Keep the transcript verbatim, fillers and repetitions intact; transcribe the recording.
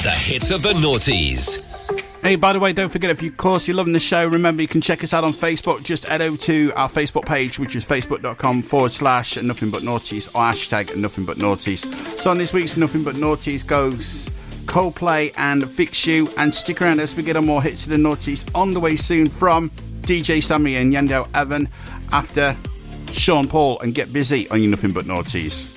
The hits of the noughties. Hey, by the way, don't forget, if you, of course, you're loving the show, remember you can check us out on Facebook. Just head over to our Facebook page, which is facebook.com forward slash nothing but naughties or hashtag nothing but naughties. So on this week's Nothing But Naughties goes Coldplay and Fix You. And stick around as we get on more hits of the naughties on the way soon from D J Sammy and Yandel Evan after Sean Paul and Get Busy on your Nothing But Naughties.